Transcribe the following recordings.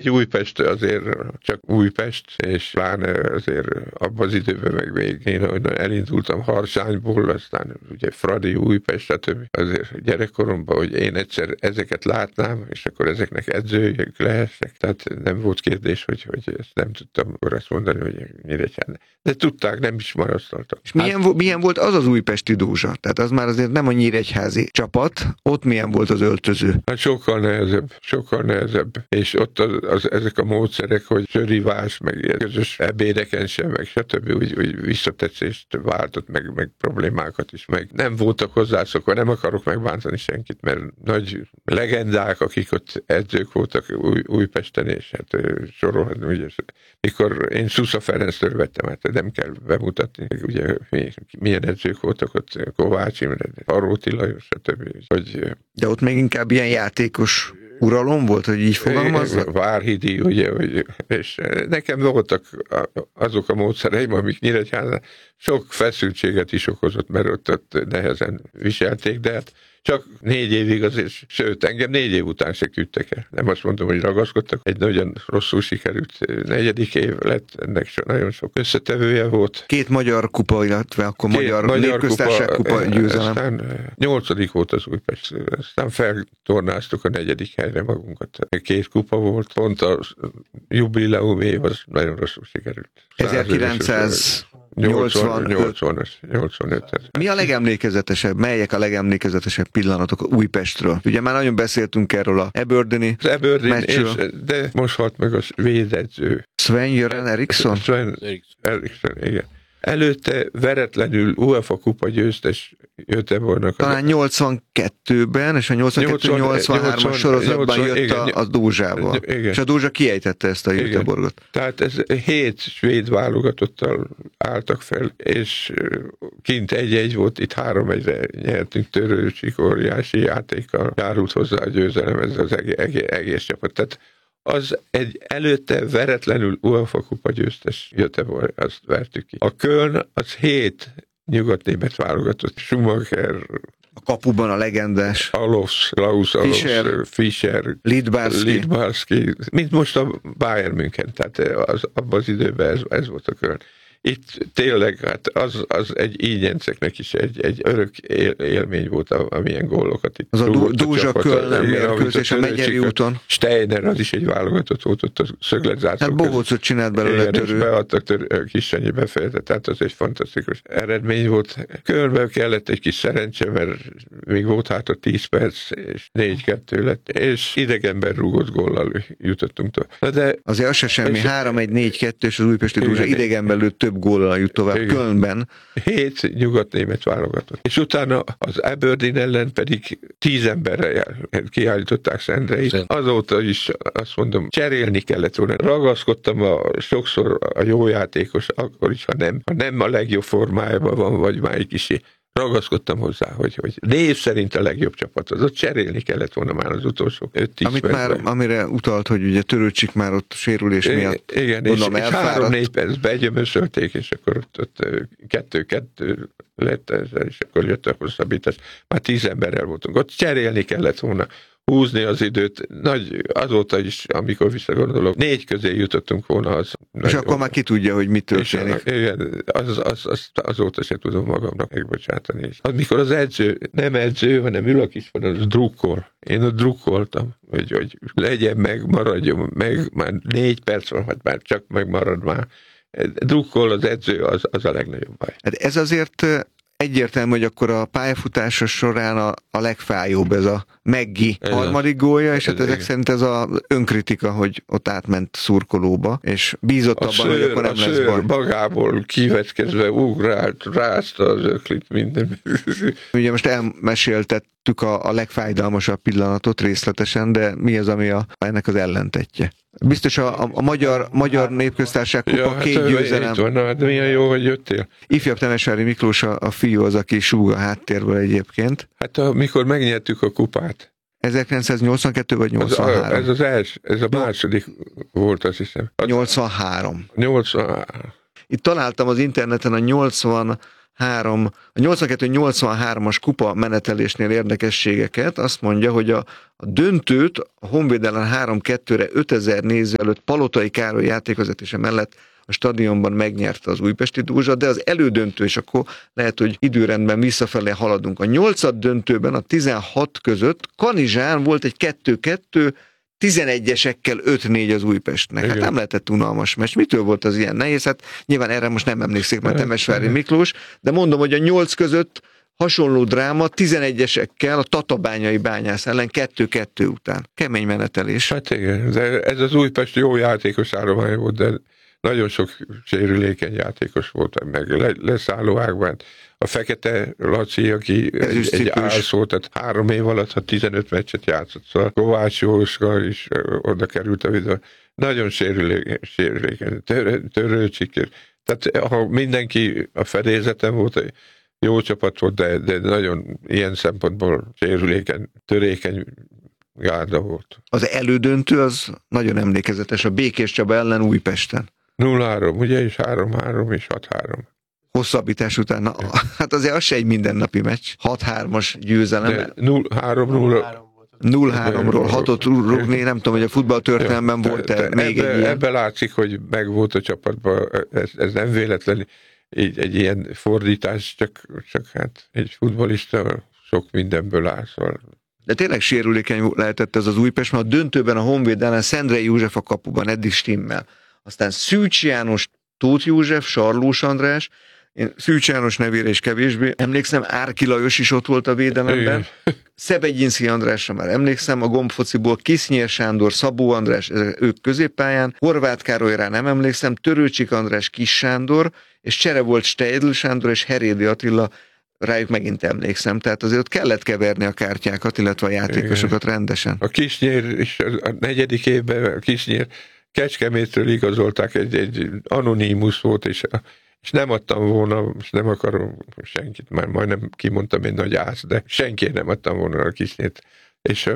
hogy Újpest azért csak Újpest, és pláne azért abban az időben meg még én, hogy elindultam Harsányból, aztán ugye Fradi, Újpest, stb. Azért gyerekkoromban, hogy én egyszer ezeket látnám, és akkor ezeknek edzőjük lehessek. Tehát nem volt kérdés, hogy ezt nem tudtam akkor azt mondani, hogy Nyíregyházán. De tudták, nem is marasztaltak. És milyen volt az az újpesti Dózsa? Tehát az már azért nem a nyíregyházi csapat, ott milyen volt az öltöző? Hát sokkal nehezebb. És ott ezek a módszerek, hogy sörivás, meg közös ebédeken sem, meg stb. Úgy visszatetszést váltott, meg problémákat is, meg nem voltak hozzászokva, nem akarok megbántani senkit, mert nagy legendák, akik ott edzők voltak Újpesten, és hát sorolhatni, ugye, mikor én Szusza Ferenctől vettem, hát nem kell bemutatni, ugye milyen edzők voltak ott, Kovács Imre, Aróti Lajos, stb. De ott még inkább ilyen játékos uralom volt, hogy így fogalmazzak? Várhidi, ugye, és nekem voltak azok a módszereim, amik Nyíregyházán sok feszültséget is okozott, mert ott nehezen viselték, de hát csak 4 évig azért, sőt, engem 4 év után se küldtek el. Nem azt mondom, hogy ragaszkodtak. Egy nagyon rosszul sikerült 4. év lett, ennek nagyon sok összetevője volt. 2 magyar kupa, illetve akkor magyar népköztársaság kupa győzelem. Aztán 8. volt az Újpest, aztán feltornáztuk a 4. helyre magunkat. 2 kupa volt, pont a jubileum év az nagyon rosszul sikerült. 1985. Mi a legemlékezetesebb, melyek a legemlékezetesebb pillanatok Újpestről? Ugye már nagyon beszéltünk erről a Aberdeeni meccsről. De most halt meg a védedző. Sven-Göran Eriksson, igen. Előtte veretlenül UEFA kupa győztes Göteborgnak. Talán 82-ben, és a 82-83-as sorozatban jött a Dózsával. És a Dózsa kiejtette ezt a Göteborgot. Tehát ez 7 svéd válogatottal álltak fel, és kint 1-1 volt, itt 3-1-re nyertünk, Törőcsik óriási játékkal járult hozzá a győzelem, ez az egész csapat. Tehát az egy előtte veretlenül UEFA kupa győztes Göteborg, azt vertük ki. A Köln az 7 nyugatnémet válogatott. Schumacher, a kapuban a legendás Klaus Fischer, Lidbarski, mint most a Bayern München, tehát abban az időben ez volt a Köln. Itt tényleg, hát az egy ígyenceknek is egy örök élmény volt, amilyen gólokat itt. Az a Dózsa Köln mérkőzés a Megyeri úton. Steiner, az is egy válogatott volt ott a szögletzászló. Hát Bohócot csinált belőle Törő. És beadtak Kissanyi befejezett, tehát az egy fantasztikus eredmény volt. Kölnben kellett egy kis szerencse, mert még volt hát a 10 perc, és 4-2 lett, és idegenben rúgott góllal jutottunk tovább. De azért az se semmi, 3-1-4-2, és az újpesti Dózsa idegenben lőtt több góllal jut tovább Kölnben. 7 nyugatnémet válogatott. És utána az Aberdeen ellen pedig 10 emberrel kiállították Szendreit. Azóta is azt mondom, cserélni kellett volna. Ragaszkodtam sokszor a jó játékos, akkor is, ha nem a legjobb formájában van, vagy már egy kicsi. Ragaszkodtam hozzá, hogy név szerint a legjobb csapat az. Ott cserélni kellett volna már az utolsó 5-10 percben. Amire utalt, hogy ugye Törőcsik már ott sérülés miatt igen, és 3-4 perc begyömöszölték, és akkor ott 2-2 lett ezzel, és akkor jött a hosszabbítás. Már 10 emberrel voltunk. Ott cserélni kellett volna, húzni az időt. Azóta is, amikor visszagondolok, 4 közé jutottunk volna. Az és akkor jó. Már ki tudja, hogy mit történik. Igen, azóta se tudom magamnak megbocsátani. Amikor az edző, nem edző, hanem ül a kispadon, az drukkol. Én ott drukkoltam, hogy legyen meg, maradjon meg, már 4 perc van, hát már csak megmarad már. Drukkol az edző, az a legnagyobb baj. Hát ez azért egyértelmű, hogy akkor a pályafutása során a legfájóbb ez a Meggi harmadik gólja, és hát ezek szerint ez az önkritika, hogy ott átment szurkolóba, és bízott abban, hogy akkor nem lesz baj. Magából kiveckezve ugrált, rázta az öklit, minden. Ugye most elmeséltettük a legfájdalmasabb pillanatot részletesen, de mi az, ami ennek az ellentetje? Biztos a magyar népköztársaság kupa 2 győzelem. Hát milyen jó, hogy jöttél. Ifjabb Temesvári Miklós a fiú az, aki súg a háttérből egyébként. Hát amikor megnyertük a kupát. 1982 vagy 83? Ez a második volt, azt hiszem. 83. 83. Itt találtam az interneten a a 82-83-as kupa menetelésnél érdekességeket, azt mondja, hogy a döntőt a Honvéd ellen 3-2-re 5000 néző előtt Palotai Károly játékvezetése mellett a stadionban megnyerte az újpesti Dózsa, de az elődöntő, és akkor lehet, hogy időrendben visszafelé haladunk. A 8. döntőben a 16 között Kanizsán volt egy 2-2, 11-esekkel 5-4 az Újpestnek. Hát nem lehetett unalmas meccs. Mitől volt az ilyen nehéz? Hát nyilván erre most nem emlékszik, mert Temesvári Miklós, de mondom, hogy a 8 között hasonló dráma 11-esekkel a Tatabányai Bányász ellen 2-2 után. Kemény menetelés. Hát igen, de ez az Újpest jó játékos állomány volt, de nagyon sok sérülékeny játékos volt, meg leszállóágban. A Fekete Laci, aki egy álszó, tehát 3 év alatt, ha 15 meccset játszott, szóval Kovács Jóska is oda került a videó. Nagyon sérülékeny, Törőcsik. Tehát ha mindenki a fedélzeten volt, jó csapat volt, de nagyon ilyen szempontból sérülékeny, törékeny gárda volt. Az elődöntő az nagyon emlékezetes, a Békés Csaba ellen Újpesten. 0-3, ugye, és 3-3, és 6-3. Hosszabbítás után, na, hát azért az se egy mindennapi meccs. 6-3-as győzelem. De 0-3-0. 0-3-ról 6-ot rúgni, nem tudom, hogy a futballtörténelemben volt-e még egy ilyen. Ebben látszik, hogy megvolt a csapatban, ez nem véletlen, egy ilyen fordítás, csak hát egy futballista sok mindenből áll, szóval. De tényleg sérülékeny lehetett ez az Újpest, mert a döntőben a Honvéd ellen Szendrei József a kapuban eddig stimmel. Aztán Szűcs János, Tóth József, Sarlós András, én Szűcs János nevére is kevésbé emlékszem, Árki Lajos is ott volt a védelemben, Szebegyinszky Andrásra már emlékszem, a gombfociból Kisznyér Sándor, Szabó András, ők középpályán, Horváth Károlyra nem emlékszem, Törőcsik András, Kis Sándor, és csere volt Steidl Sándor és Herédi Attila, rájuk megint emlékszem, tehát azért ott kellett keverni a kártyákat, illetve a játékosokat rendesen. A Kisnyér is a 4. évben, a Kisnyér Kecskemétről igazolták, egy anonimus volt, és nem adtam volna, és nem akarom senkit, már majdnem kimondtam egy nagy ász, de senki nem adtam volna a Kisnyét. És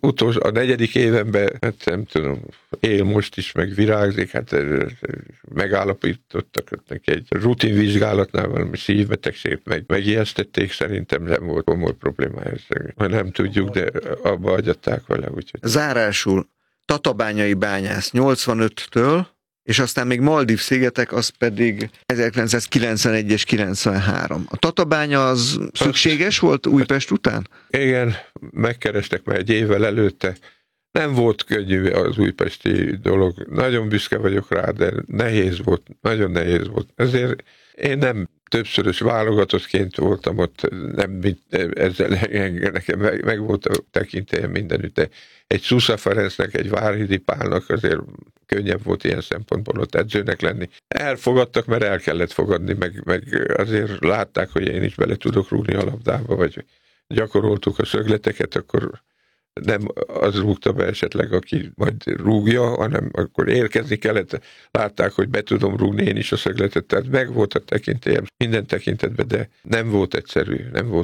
a 4. évenben, hát nem tudom, él most is, meg virágzik, hát megállapítottak neki egy rutinvizsgálatnál valami szívbetegséget, megijesztették, szerintem nem volt komoly problémája. Már nem tudjuk, de abba agyatták vele. Úgyhogy. Zárásul Tatabányai Bányász 85-től, és aztán még Maldív-szigetek, az pedig 1991 és 93. A Tatabánya az szükséges volt Újpest után? Igen, megkerestek már egy évvel előtte. Nem volt könnyű az újpesti dolog. Nagyon büszke vagyok rá, de nehéz volt, nagyon nehéz volt. Ezért én nem többszörös válogatottként voltam ott, nem ezzel nekem meg volt a tekintélyem mindenütt, de egy Szusza Ferencnek, egy Várhidi Pálnak azért könnyebb volt ilyen szempontból ott edzőnek lenni. Elfogadtak, mert el kellett fogadni, meg azért látták, hogy én is bele tudok rúgni a labdába, vagy gyakoroltuk a szögleteket, akkor nem az rúgta be esetleg, aki majd rúgja, hanem akkor érkezni kellett. Látták, hogy be tudom rúgni én is a szögletet, tehát meg volt a tekintélyem minden tekintetben, de nem volt egyszerű.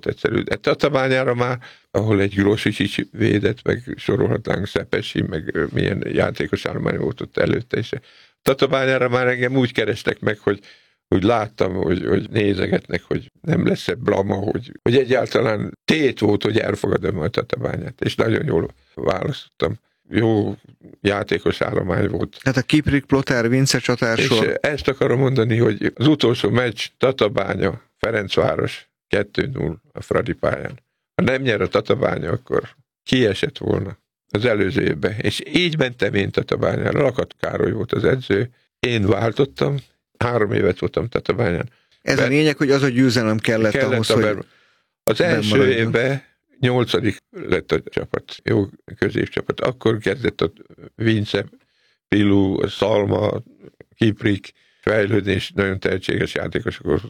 De Tatabányára már, ahol egy Grosicsics védett, meg sorolhatnánk Szepesi, meg milyen játékos állomány volt ott előtte is. Tatabányára már engem úgy kerestek meg, hogy láttam, hogy nézegetnek, hogy nem lesz-e blama, hogy egyáltalán tét volt, hogy elfogadom a Tatabányát, és nagyon jól választottam. Jó játékos állomány volt. Tehát a Kiprik, Plotár, Vince csatársor. És ezt akarom mondani, hogy az utolsó meccs Tatabánya, Ferencváros 2-0 a Fradi pályán. Ha nem nyer a Tatabánya, akkor kiesett volna az előző évben. És így mentem én Tatabányára. Lakat Károly volt az edző. Én váltottam, 3 évet voltam Tatabányán. Ez a lényeg, hogy az a győzelem kellett ahhoz, hogy az első évben 8. lett a csapat, jó középcsapat. Akkor kezdett a Vince, Pilu, Szalma, Kiprik fejlődni, és nagyon tehetséges játékosok.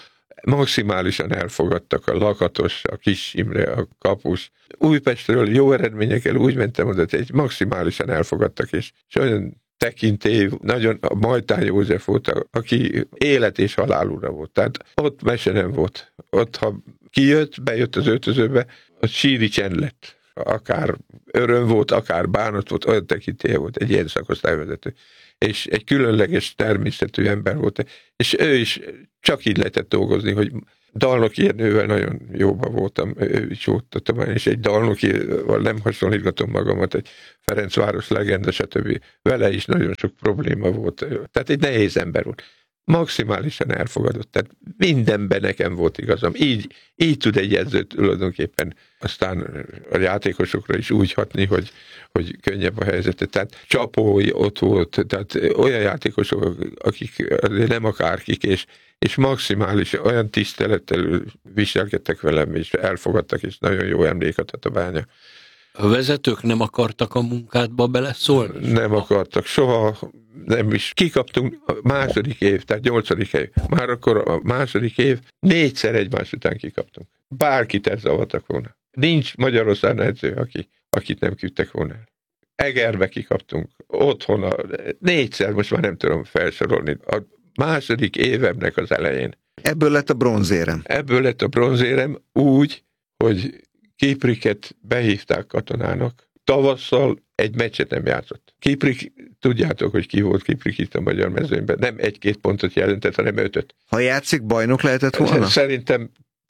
Maximálisan elfogadtak a Lakatos, a Kis Imre, a Kapus. Újpestről jó eredményekkel úgy mentem oda, hogy maximálisan elfogadtak, és olyan tekintély, nagyon a Majtán József volt, aki élet és halál ura volt. Tehát ott mese nem volt. Ott, ha kijött, bejött az öltözőbe, az síri csend lett. akár öröm volt, akár bánat volt, olyan tekintélye volt egy ilyen szakosztályvezető. És egy különleges természetű ember volt. És ő is csak így lehetett dolgozni, hogy Dalnoki Jenővel nagyon jóban voltam, ő is volt a tudomány, és egy Dalnokival nem hasonlítgatom magamat, egy Ferencváros legenda, stb. Vele is nagyon sok probléma volt. Tehát egy nehéz ember volt. Maximálisan elfogadott. Tehát mindenben nekem volt igazam. Így tud egy edző tulajdonképpen aztán a játékosokra is úgy hatni, hogy könnyebb a helyzete. Tehát Csapói ott volt, tehát olyan játékosok, akik nem akárkik, és maximális olyan tisztelettel viselkedtek velem, és elfogadtak, és nagyon jó emlék a Tatabánya. A vezetők nem akartak a munkádba beleszólni? Nem akartak, soha nem is. Kikaptunk a második év, tehát 8. év. Már akkor a második év 4-szer egymás után kikaptunk. Bárkit elzavartak volna. Nincs Magyarországon edző, akit nem küldtek volna el. Egerbe kikaptunk, otthon 4-szer, most már nem tudom felsorolni. A második évemnek az elején. Ebből lett a bronzérem. Ebből lett a bronzérem úgy, hogy Kipriket behívták katonának. Tavasszal egy meccset nem játszott. Kiprik, tudjátok, hogy ki volt Kiprik itt a magyar mezőnyben. Nem 1-2 pontot jelentett, hanem 5-öt. Ha játszik, bajnok lehetett volna? Szerintem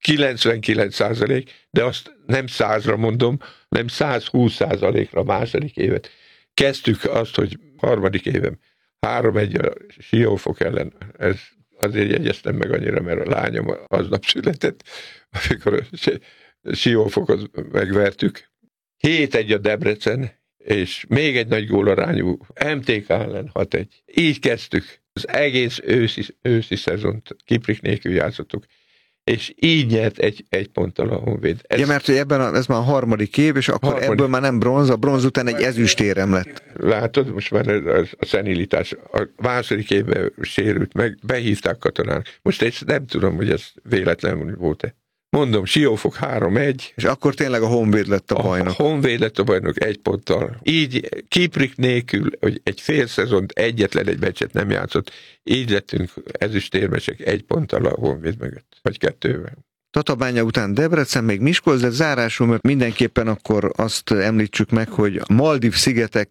99%, de azt nem 100-ra mondom, nem 120%-ra a második évet. Kezdtük azt, hogy harmadik évem 3-1 a Siófok ellen. Ez azért jegyeztem meg annyira, mert a lányom aznap született, amikor Siófokot megvertük. 7-1 a Debrecen, és még egy nagy gólarányú MTK ellen 6-1. Így kezdtük. Az egész őszi szezont Kiprik nélkül játszottuk. És így nyert egy ponttal a Honvéd. Ja, mert hogy ez már a harmadik év, és akkor ebből már nem bronz, a bronz után egy ezüstérem lett. Látod, most már a szenilitás. A második évben sérült meg, behívták katonának. Most én nem tudom, hogy ez véletlenül volt-e. Mondom, Siófok 3-1. És akkor tényleg a Honvéd lett a bajnok. A Honvéd lett a bajnok 1 ponttal. Így Kiprik nélkül, hogy egy fél szezont egyetlen egy meccset nem játszott, így lettünk ezüstérmesek 1 ponttal a Honvéd mögött, vagy 2-vel. Tatabánya után Debrecen, még Miskolc, de zárásul, mert mindenképpen akkor azt említsük meg, hogy a Maldív-szigetek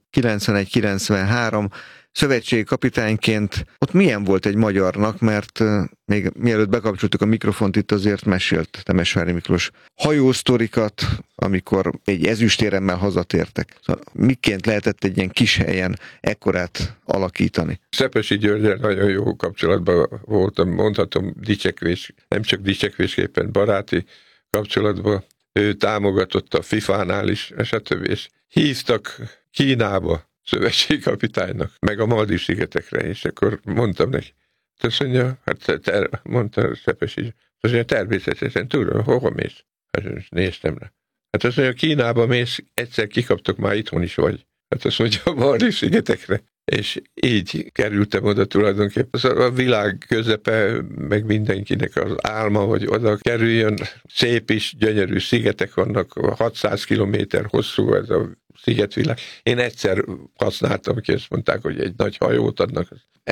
91-93 szövetségi kapitányként ott milyen volt egy magyarnak, mert még mielőtt bekapcsoltuk a mikrofont, itt azért mesélt Temesvári Miklós hajósztorikat, amikor egy ezüstéremmel hazatértek. Szóval miként lehetett egy ilyen kis helyen ekkorát alakítani? Szepesi Györgyel nagyon jó kapcsolatban voltam, mondhatom dicsekvés, nem csak dicsekvésképpen, baráti kapcsolatban. Ő támogatott a FIFA-nál is, stb. És hívtak Kínába szövetségkapitánynak, meg a Maldív-szigetekre, és akkor mondtam neki. Azt mondja, mondta Szepesi, azt mondja, természetesen tudom, hova mész? Hát néztem rá. Hát azt mondja, Kínába mész, egyszer kikaptok, már itthon is vagy. Hát azt mondja, a Maldív-szigetekre. És így kerültem oda tulajdonképpen. A világ közepe, meg mindenkinek az álma, hogy oda kerüljön. Szép is, gyönyörű szigetek vannak, 600 kilométer hosszú ez a szigetvilág. Én egyszer használtam ki, azt mondták, hogy egy nagy hajót adnak.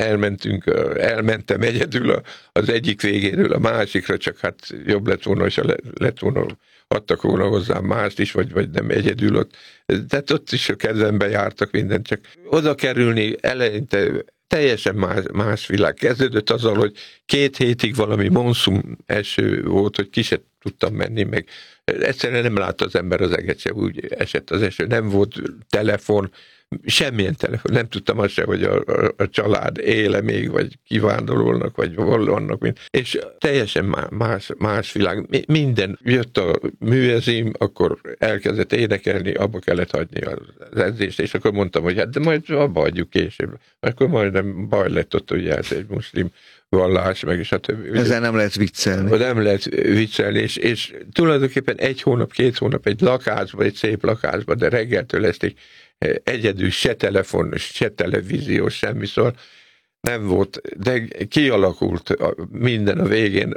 Elmentem egyedül az egyik végéről a másikra, csak hát jobb lett volna, és lett volna, adtak volna hozzám mást is, vagy nem egyedül ott. Tehát ott is a kezembe jártak mindent, csak oda kerülni eleinte teljesen más világ. Kezdődött azzal, hogy 2 hétig valami monszum eső volt, hogy ki se tudtam menni, meg egyszerűen nem látta az ember az eget se, úgy esett az eső, nem volt telefon, semmilyen telefon, nem tudtam azt se, hogy a család éle még, vagy kivándorolnak, vagy hol vannak, és teljesen más világ. Minden jött a műezim, akkor elkezdett énekelni, abba kellett hagyni az edzést, és akkor mondtam, hogy hát de majd abba hagyjuk később. Akkor majdnem baj lett ott, hogy ez egy muszlim vallás, meg és a többi. Ezzel nem lehet viccelni. Nem lehet viccelni, és tulajdonképpen 1 hónap, 2 hónap egy lakásba, egy szép lakásba, de reggeltől estig egyedül se telefon, se televízió, semmi, szóval nem volt, de kialakult minden a végén.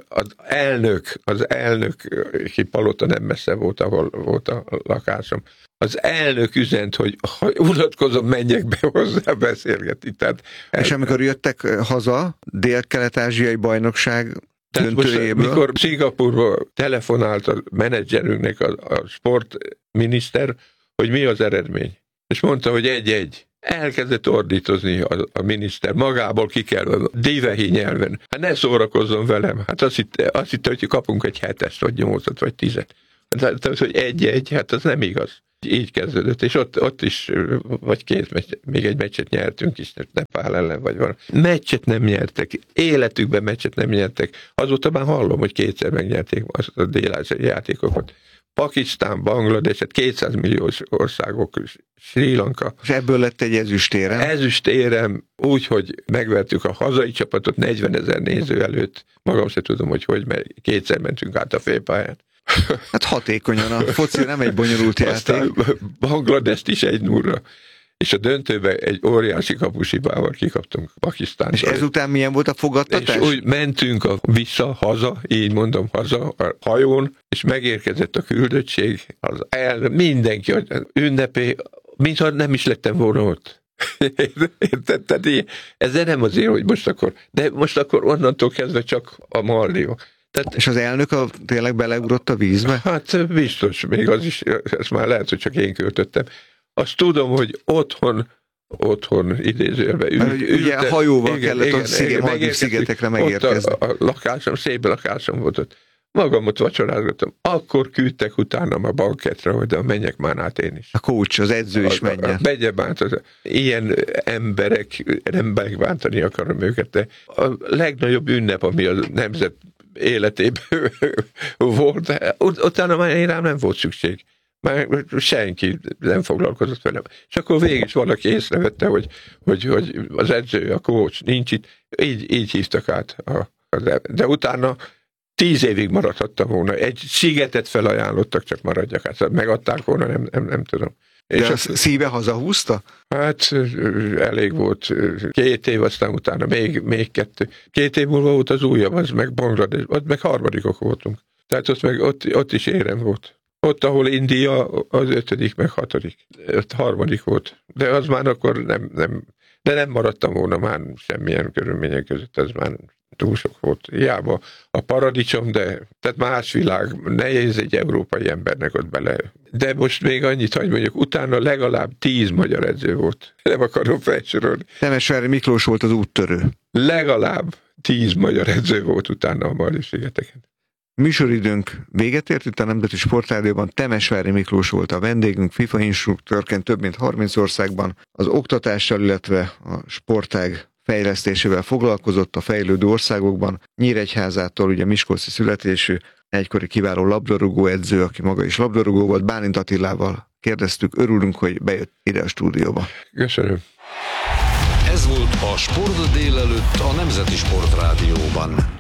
Az elnöki palota nem messze volt, ahol volt a lakásom. Az elnök üzent, hogy ha unatkozom, menjek be hozzá beszélgetni. És amikor jöttek haza, Dél-Kelet-Ázsiai bajnokság döntőjéből? Mikor Szingapúrba telefonált a menedzserünknek a sport miniszter, hogy mi az eredmény. És mondta, hogy 1-1. Elkezdett ordítozni a miniszter, magából ki kell, divehi nyelven. Hát ne szórakozzon velem. Hát azt hitte, hogy kapunk egy 7-est, vagy 8-at, vagy 10-et. Tehát, hogy 1-1, hát az nem igaz. Így kezdődött, és ott is, vagy 2 meccset, még egy meccset nyertünk is, Nepál ellen, vagy valami. Meccset nem nyertek, életükben meccset nem nyertek. Azóta már hallom, hogy 2-szer megnyerték a dél-ázsiai játékokat. Pakisztán, Banglades, 200 milliós országok, Sri Lanka. És ebből lett egy ezüstérem? Ezüstérem úgy, hogy megvertük a hazai csapatot 40 000 néző előtt. Magam se tudom, hogy mert 2-szer mentünk át a félpályán. Hát hatékonyan, a foci nem egy bonyolult játék. Aztán Bangladest is 1-0-ra. És a döntőben egy óriási kapushibával kikaptunk Pakisztántól. És ezután milyen volt a fogadtatás? És úgy mentünk haza, így mondom, haza a hajón, és megérkezett a küldöttség, mindenki ünnepé, mintha nem is lettem volna ott. Tehát ez nem azért, hogy most akkor onnantól kezdve csak a Maldiva. És az elnök tényleg beleugrott a vízbe? Hát biztos, még az is, ezt már lehet, hogy csak én költöttem. Azt tudom, hogy otthon idézőjelben ugye a hajóval kellett ott szigetekre megérkezni. A szép lakásom volt ott. Magamot vacsorázgattam. Akkor küldtek utána a banketre, hogy menjek már át én is. A coach, az edző is menjen. Megye bánt. Ilyen emberek, nem megbántani akarom őket, de a legnagyobb ünnep, ami a nemzet életében volt, utána már rám nem volt szükség. Már senki nem foglalkozott velem. És akkor végig is valaki észrevette, hogy az edző, a coach nincs itt, így hívtak át. De utána 10 évig maradhattam volna. Egy szigetet felajánlottak, csak maradjak át. Megadták volna, nem tudom. És a szíve hazahúzta? Hát elég volt 2 év, aztán utána még 2. 2 év múlva volt az újabb, az meg Banglades, ott meg harmadikok voltunk. Tehát ott is érem volt. Ott, ahol India az 5., meg 6., ott 3. volt. De az már akkor nem maradtam volna már semmilyen körülmények között, ez már túl sok volt. Hiába a paradicsom, de tehát más világ, nehéz egy európai embernek ott bele. De most még annyit, hogy mondjuk utána legalább 10 magyar edző volt. Nem akarom felsorolni. Temesvári Miklós volt az úttörő. Legalább 10 magyar edző volt utána a Margit-szigeteken. Műsoridőnk véget ért, itt a Nemzeti Sportrádióban Temesvári Miklós volt a vendégünk, FIFA instruktőrként több mint 30 országban az oktatással, illetve a sportág fejlesztésével foglalkozott a fejlődő országokban. Nyíregyházától, ugye miskolci születésű, egykori kiváló labdarúgó edző, aki maga is labdarúgó volt, Bálint Attilával kérdeztük, örülünk, hogy bejött ide a stúdióba. Köszönöm. Ez volt a Sport délelőtt a Nemzeti Sportrádióban.